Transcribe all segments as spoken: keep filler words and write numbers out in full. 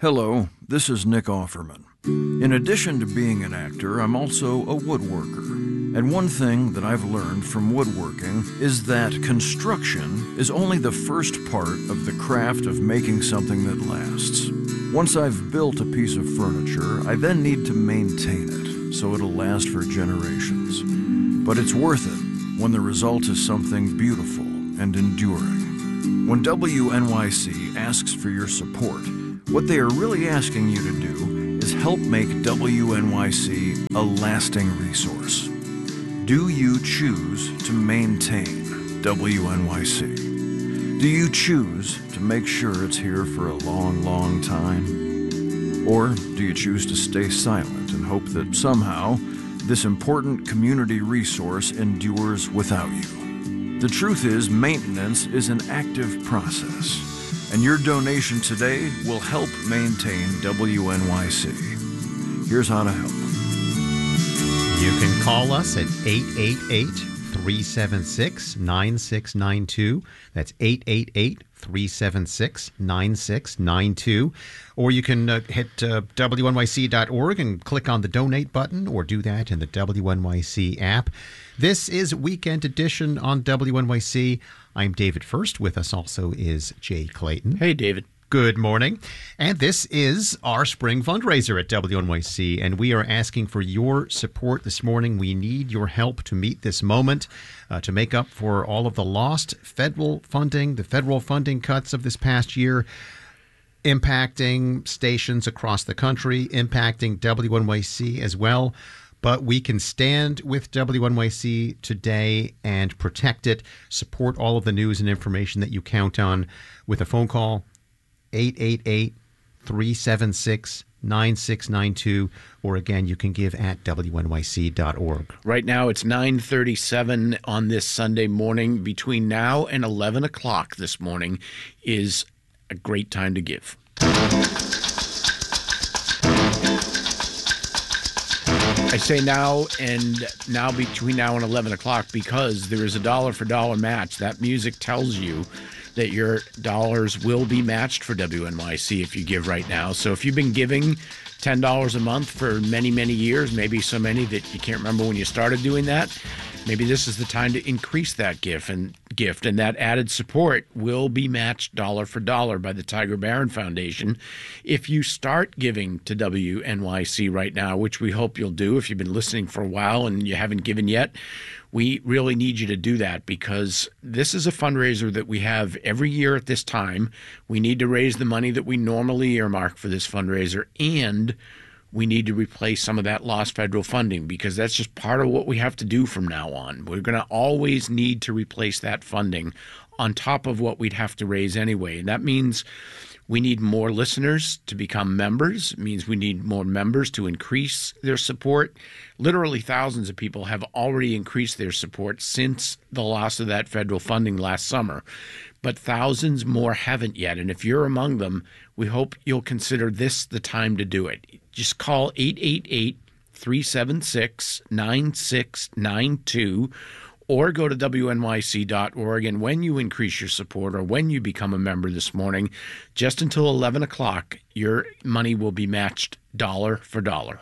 Hello, this is Nick Offerman. In addition to being an actor, I'm also a woodworker. And one thing that I've learned from woodworking is that construction is only the first part of the craft of making something that lasts. Once I've built a piece of furniture, I then need to maintain it so it'll last for generations. But it's worth it when the result is something beautiful and enduring. When W N Y C asks for your support, what they are really asking you to do is help make W N Y C a lasting resource. Do you choose to maintain W N Y C? Do you choose to make sure it's here for a long, long time? Or do you choose to stay silent and hope that somehow this important community resource endures without you? The truth is, maintenance is an active process, and your donation today will help maintain W N Y C. Here's how to help. You can call us at eight eight eight, three seven six, nine six nine two. That's eight eight eight, three seven six, nine six nine two. Or you can uh, hit uh, W N Y C dot org and click on the donate button, or do that in the W N Y C app. This is Weekend Edition on W N Y C. I'm David First. With us also is Jay Clayton. Hey, David. Good morning. And this is our spring fundraiser at W N Y C, and we are asking for your support this morning. We need your help to meet this moment, uh, to make up for all of the lost federal funding, the federal funding cuts of this past year, impacting stations across the country, impacting W N Y C as well. But we can stand with W N Y C today and protect it, support all of the news and information that you count on with a phone call, eight eight eight, three seven six, nine six nine two, or again, you can give at W N Y C dot org. Right now, it's nine thirty-seven on this Sunday morning. Between now and eleven o'clock this morning is a great time to give. I say now and now between now and eleven o'clock because there is a dollar for dollar match. That music tells you that your dollars will be matched for W N Y C if you give right now. So if you've been giving ten dollars a month for many, many years, maybe so many that you can't remember when you started doing that, maybe this is the time to increase that gift, and gift, and that added support will be matched dollar for dollar by the Tiger Barron Foundation. If you start giving to W N Y C right now, which we hope you'll do if you've been listening for a while and you haven't given yet, we really need you to do that because this is a fundraiser that we have every year at this time. We need to raise the money that we normally earmark for this fundraiser, and we need to replace some of that lost federal funding because that's just part of what we have to do from now on. We're going to always need to replace that funding on top of what we'd have to raise anyway. And that means we need more listeners to become members. It means we need more members to increase their support. Literally thousands of people have already increased their support since the loss of that federal funding last summer. But thousands more haven't yet. And if you're among them, we hope you'll consider this the time to do it. Just call eight eight eight, three seven six, nine six nine two or go to W N Y C dot org. And when you increase your support or when you become a member this morning, just until eleven o'clock, your money will be matched dollar for dollar.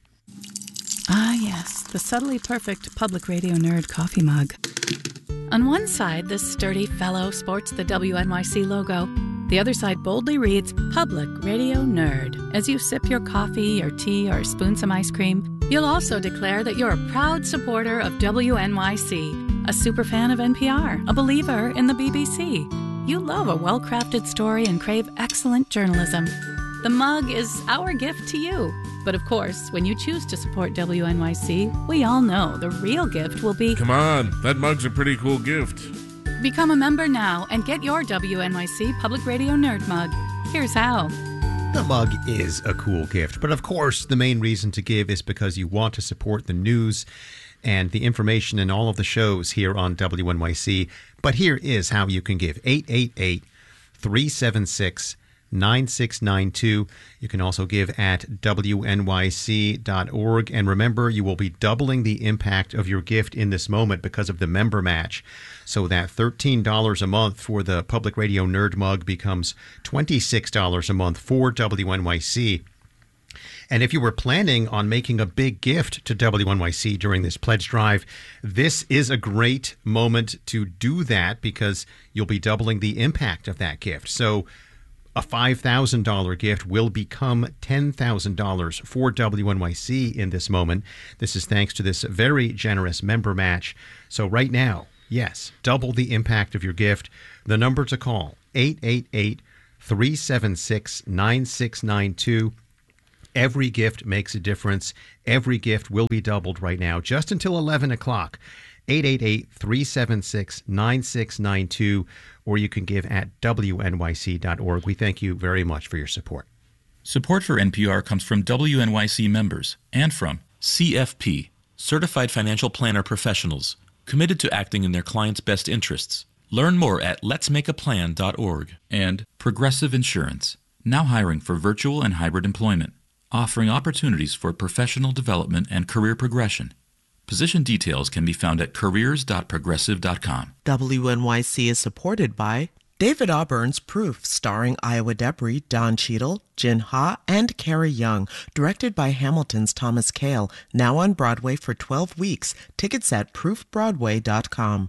Ah, yes, the subtly perfect Public Radio Nerd coffee mug. On one side, this sturdy fellow sports the W N Y C logo. The other side boldly reads Public Radio Nerd. As you sip your coffee or tea or spoon some ice cream, you'll also declare that you're a proud supporter of W N Y C, a superfan of N P R, a believer in the B B C. You love a well-crafted story and crave excellent journalism. The mug is our gift to you. But of course, when you choose to support W N Y C, we all know the real gift will be... Come on, that mug's a pretty cool gift. Become a member now and get your W N Y C Public Radio Nerd mug. Here's how. The mug is a cool gift, but of course, the main reason to give is because you want to support the news and the information in all of the shows here on W N Y C. But here is how you can give. eight eight eight, three seven six, nine six nine two. You can also give at W N Y C dot org. And remember, you will be doubling the impact of your gift in this moment because of the member match. So that thirteen dollars a month for the Public Radio Nerd Mug becomes twenty-six dollars a month for W N Y C. And if you were planning on making a big gift to W N Y C during this pledge drive, this is a great moment to do that because you'll be doubling the impact of that gift. So a five thousand dollars gift will become ten thousand dollars for W N Y C in this moment. This is thanks to this very generous member match. So right now, yes, double the impact of your gift. The number to call, eight eight eight, three seven six, nine six nine two. Every gift makes a difference. Every gift will be doubled right now, just until eleven o'clock. eight eight eight, three seven six, nine six nine two, or you can give at W N Y C dot org. We thank you very much for your support. Support for N P R comes from W N Y C members and from C F P, Certified Financial Planner Professionals, committed to acting in their clients' best interests. Learn more at lets make a plan dot org. And Progressive Insurance, now hiring for virtual and hybrid employment, offering opportunities for professional development and career progression. Position details can be found at careers dot progressive dot com. W N Y C is supported by David Auburn's Proof, starring Iowa Debris, Don Cheadle, Jin Ha, and Carrie Young. Directed by Hamilton's Thomas Kail. Now on Broadway for twelve weeks. Tickets at proof broadway dot com.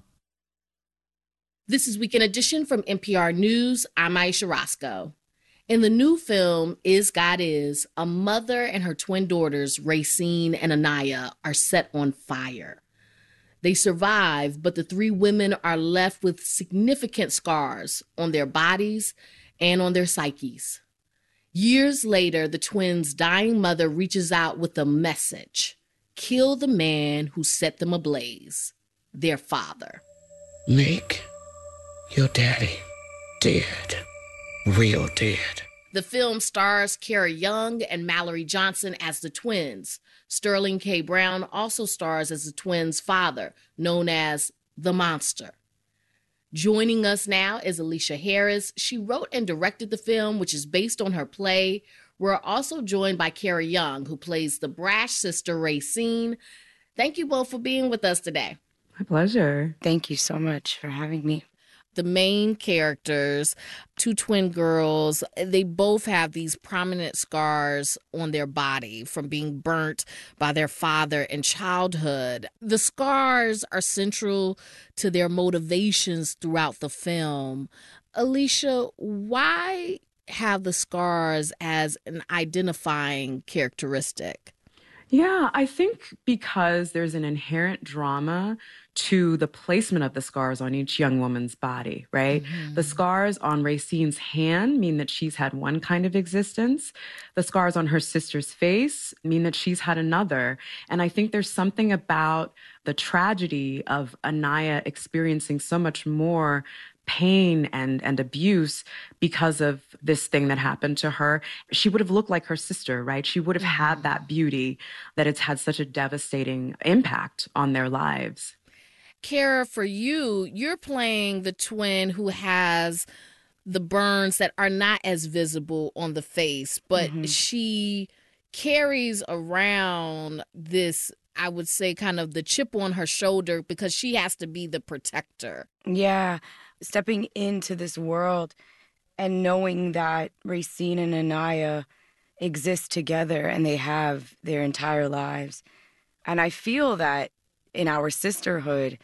This is Weekend Edition from N P R News. I'm Aisha Roscoe. In the new film, Is God Is, a mother and her twin daughters, Racine and Anaya, are set on fire. They survive, but the three women are left with significant scars on their bodies and on their psyches. Years later, the twins' dying mother reaches out with a message: kill the man who set them ablaze, their father. Make your daddy dead. Real dead. The film stars Carrie Young and Mallory Johnson as the twins. Sterling K. Brown also stars as the twins' father, known as the Monster. Joining us now is Alicia Harris. She wrote and directed the film, which is based on her play. We're also joined by Carrie Young, who plays the brash sister Racine. Thank you both for being with us today. My pleasure. Thank you so much for having me. The main characters, two twin girls, they both have these prominent scars on their body from being burnt by their father in childhood. The scars are central to their motivations throughout the film. Alicia, why have the scars as an identifying characteristic? Yeah, I think because there's an inherent drama to the placement of the scars on each young woman's body, right? Mm-hmm. The scars on Racine's hand mean that she's had one kind of existence. The scars on her sister's face mean that she's had another. And I think there's something about the tragedy of Anaya experiencing so much more pain and, and abuse because of this thing that happened to her. She would have looked like her sister, right? She would have had that beauty that it's had such a devastating impact on their lives. Kara, for you, you're playing the twin who has the burns that are not as visible on the face, but mm-hmm. she carries around this, I would say, kind of the chip on her shoulder because she has to be the protector. Yeah. Stepping into this world and knowing that Racine and Anaya exist together and they have their entire lives. And I feel that in our sisterhood,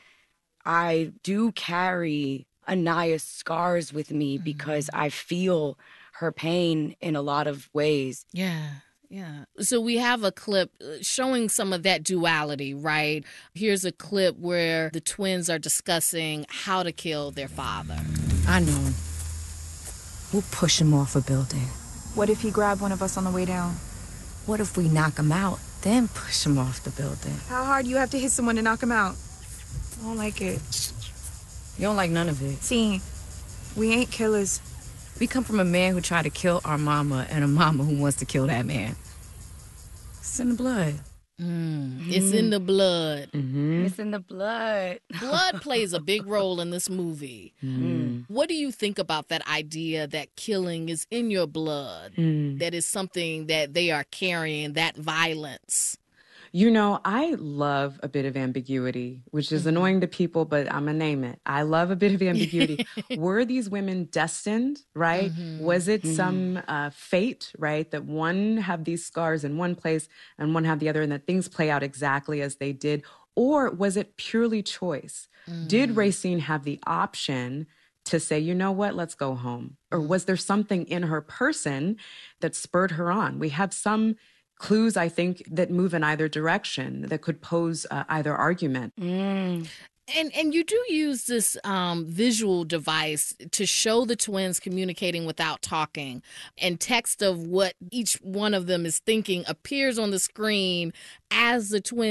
I do carry Anaya's scars with me mm-hmm. because I feel her pain in a lot of ways. Yeah. Yeah. So we have a clip showing some of that duality, right? Here's a clip where the twins are discussing how to kill their father. I know him. We'll push him off a building. What if he grabbed one of us on the way down? What if we knock him out, then push him off the building? How hard you have to hit someone to knock him out? I don't like it. You don't like none of it. See, we ain't killers. We come from a man who tried to kill our mama and a mama who wants to kill that man. It's in the blood. Mm, it's in the blood. Mm-hmm. It's in the blood. Blood plays a big role in this movie. Mm. What do you think about that idea that killing is in your blood? Mm. That is something that they are carrying, that violence? You know, I love a bit of ambiguity, which is mm-hmm. annoying to people, but I'm going to name it. I love a bit of ambiguity. Were these women destined, right? Mm-hmm. Was it mm-hmm. some uh, fate, right? That one have these scars in one place and one have the other, and that things play out exactly as they did? Or was it purely choice? Mm-hmm. Did Racine have the option to say, you know what, let's go home? Or was there something in her person that spurred her on? We have some clues, I think, that move in either direction that could pose uh, either argument. Mm. And and you do use this um, visual device to show the twins communicating without talking. And text of what each one of them is thinking appears on the screen as the twins